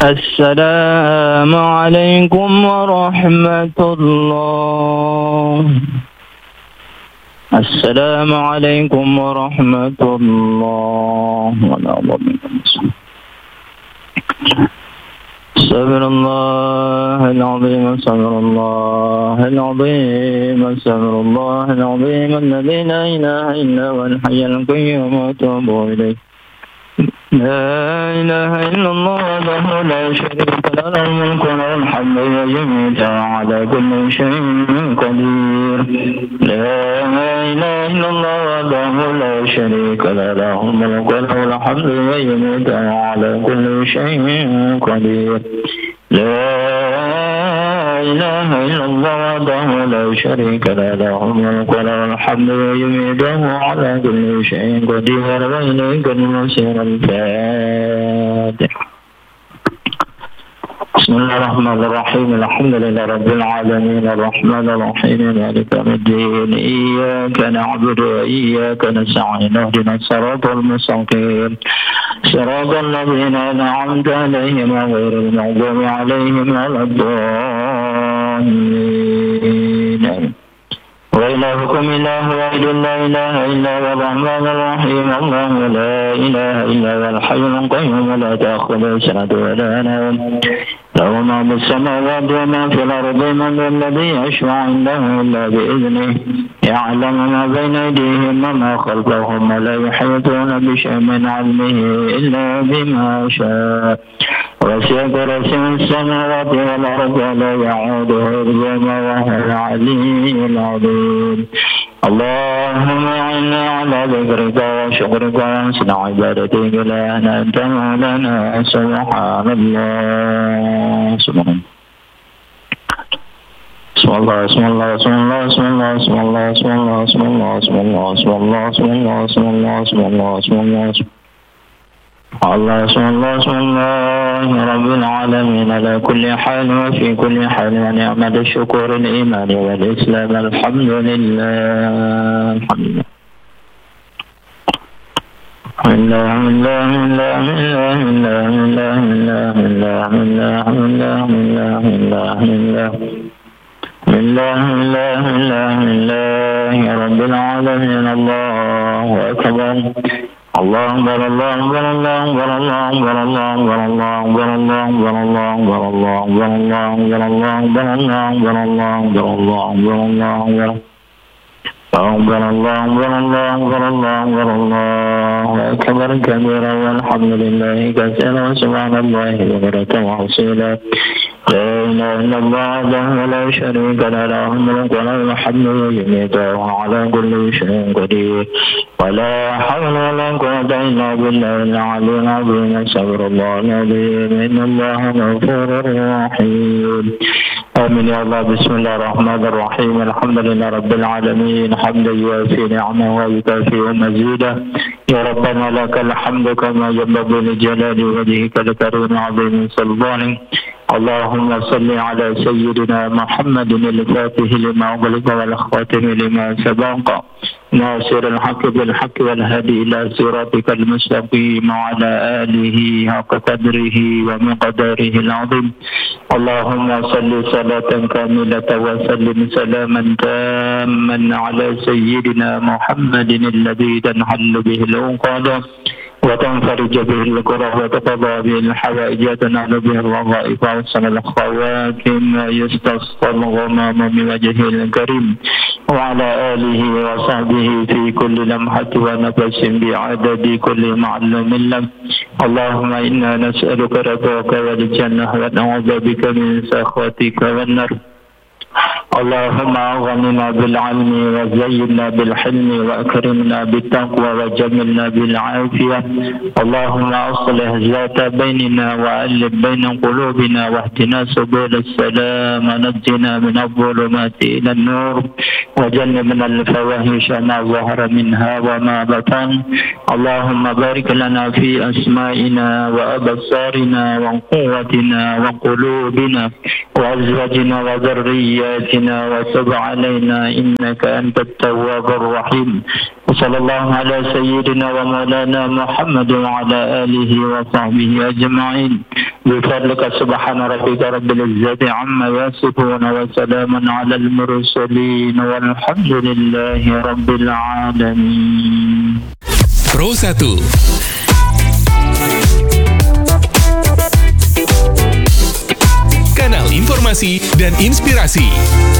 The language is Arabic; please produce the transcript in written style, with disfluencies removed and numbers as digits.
السلام عليكم ورحمة الله. السلام عليكم ورحمة الله. استغفر الله العظيم، استغفر الله العظيم، استغفر الله العظيم الذي لا إله إلا هو الحي القيوم وأتوب إليه. لا إله إلا الله وحده لا شريك له، له الملك وله الحمد ويميت على كل شيء قدير. لا إله إلا الله وحده لا شريك له، له الملك وله الحمد ويميت على كل شيء قدير. لا إله إلا الله وحده لا شريك له، له الملك وله الحمد ويميت على كل شيء قدير. وإليك المصير. الفاتحة. بسم الله الرحمن الرحيم. الحمد لله رب العالمين الرحمن الرحيم مالك يوم الدين. إياك نعبد وإياك نستعين. اهدنا الصراط المستقيم صراط الذين أنعمت عليهم غير المغضوب عليهم ولا الضالين. وإلهكم إله واحد لا إله إلا هو الرحمن الرحيم. الله لا إله إلا هو الحي القيوم لا تأخذه سنة ولا نوم، له ما في السماوات وما في الأرض. من الذي يشفع عنده إلا بإذنه، يعلم ما بين أيديهم وما خلفهم، ولا يحيطون بشيء من علمه إلا بما شاء. وسع كرسيه السماوات والأرض ولا يعوده حفظهما وهو العلي العظيم. اللهم إنا على ذكرك وشكرك وحسن عبادتك. لا أنت مولانا. سبحان الله. سبحان بسم الله بسم الله بسم الله بسم الله بسم الله بسم الله بسم الله بسم الله بسم الله بسم الله بسم الله بسم الله بسم الله الله بسم الله بسم الله رب العالمين على كل حال وفي كل حال، ونعمة الشكر الإيمان والإسلام. الحمد لله. الحمد لله. رب العالمين. الله أكبر. الله أكبر. الله أكبر. الله أكبر. الله أكبر. الله أكبر. الله أكبر. الله أكبر. الله أكبر. الله أكبر. الله أكبر. الله أكبر. الله أكبر. الله أكبر. الله أكبر. الله أكبر. أكبر. الله أكبر. الله أكبر. الله أكبر. الله أكبر كبيرا والحمد لله كثيرا وسبحان الله بكرة وأصيلا. لا إله إلا الله وحده لا شريك له، له الملك وله الحمد ويميت على كل شيء قدير. ولا حول ولا قوة إلا بالله العلي العظيم. استغفر الله العظيم. إن الله غفور رحيم. آمين يا الله. بسم الله الرحمن الرحيم. الحمد لله رب العالمين حمدا يوافي نعمه ويكافئ مزيدا. يا ربنا لك الحمد كما ينبغي لجلال وجهك الكريم عظيم سلطانك. اللهم صل على سيدنا محمد الفاتح لما أغلق والخاتم لما سبق، ناصر الحق بالحق والهادي إلى صراطك المستقيم، وعلى آله حق قدره ومقداره العظيم. اللهم صل صلاة كاملة وسلم سلاما تاما على سيدنا محمد الذي تنحل به العقد وتنفرج به الكره وتقضى به الحوائج وتنال به الرغائب وحسن الخواتم ويستسقى الغمام من وجهه الكريم، وعلى آله وصحبه في كل لمحة ونفس بعدد كل معلوم لك. اللهم إنا نسألك رضاك والجنة ونعوذ بك من سخطك والنار. اللهم أغننا بالعلم وزينا بالحلم وأكرمنا بالتقوى وجملنا بالعافية. اللهم أصلح ذات بيننا وألف بين قلوبنا واهدنا سبل السلام، ونجنا من الظلمات إلى النور، وجنبنا الفواحش ما ظهر منها وما بطن. اللهم بارك لنا في أسمائنا وأبصارنا وقوتنا وقلوبنا وأزواجنا وذرياتنا، وتب علينا إنك أنت التواب الرحيم. وصلى الله على سيدنا ومولانا محمد وعلى آله وصحبه أجمعين. بفضلك سبحان ربك رب العزة عما يصفون وسلام على المرسلين والحمد لله رب العالمين. Pro 1 Kanal informasi dan inspirasi.